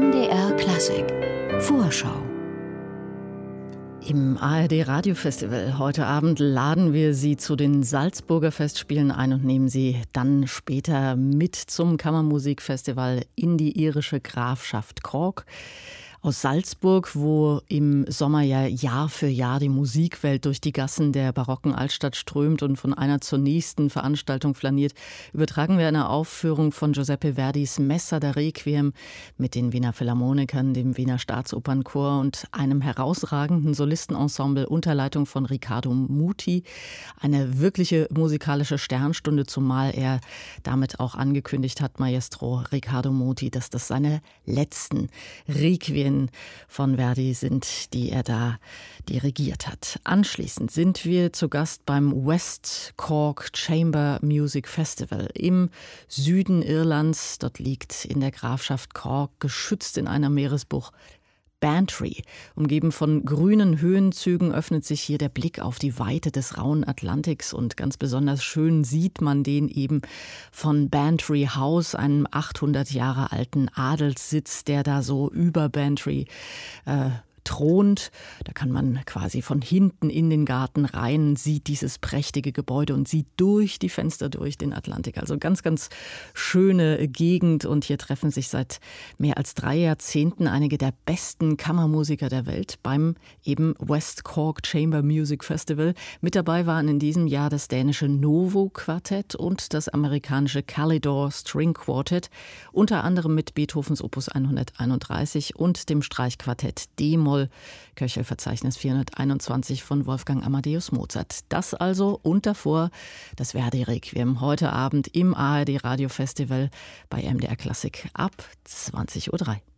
MDR Klassik Vorschau. Im ARD Radiofestival heute Abend laden wir Sie zu den Salzburger Festspielen ein und nehmen Sie dann später mit zum Kammermusikfestival in die irische Grafschaft Cork. Aus Salzburg, wo im Sommer ja Jahr für Jahr die Musikwelt durch die Gassen der barocken Altstadt strömt und von einer zur nächsten Veranstaltung flaniert, übertragen wir eine Aufführung von Giuseppe Verdis Messa da Requiem mit den Wiener Philharmonikern, dem Wiener Staatsopernchor und einem herausragenden Solistenensemble unter Leitung von Riccardo Muti. Eine wirkliche musikalische Sternstunde, zumal er damit auch angekündigt hat, Maestro Riccardo Muti, dass das seine letzten Requiem von Verdi sind, die er da dirigiert hat. Anschließend sind wir zu Gast beim West Cork Chamber Music Festival im Süden Irlands. Dort liegt in der Grafschaft Cork, geschützt in einer Meeresbucht, Bantry. Umgeben von grünen Höhenzügen öffnet sich hier der Blick auf die Weite des rauen Atlantiks und ganz besonders schön sieht man den eben von Bantry House, einem 800 Jahre alten Adelssitz, der da so über Bantry thront. Da kann man quasi von hinten in den Garten rein, sieht dieses prächtige Gebäude und sieht durch die Fenster durch den Atlantik. Also ganz, ganz schöne Gegend und hier treffen sich seit mehr als 3 Jahrzehnten einige der besten Kammermusiker der Welt beim eben West Cork Chamber Music Festival. Mit dabei waren in diesem Jahr das dänische Novo Quartett und das amerikanische Calidor String Quartet, unter anderem mit Beethovens Opus 131 und dem Streichquartett D-Moll, Köchelverzeichnis 421 von Wolfgang Amadeus Mozart. Das also und davor das Verdi Requiem heute Abend im ARD Radiofestival bei MDR Klassik ab 20:03 Uhr.